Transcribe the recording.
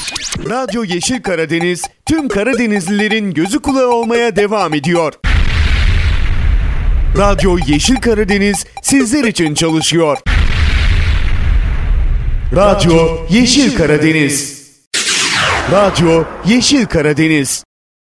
Radyo Yeşil Karadeniz tüm Karadenizlilerin gözü kulağı olmaya devam ediyor. Radyo Yeşil Karadeniz sizler için çalışıyor. Radyo Yeşil Karadeniz. Radyo Yeşil Karadeniz.